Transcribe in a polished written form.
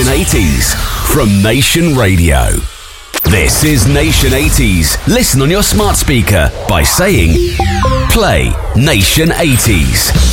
Nation 80s from Nation Radio. This is Nation 80s. Listen on your smart speaker by saying, play Nation 80s.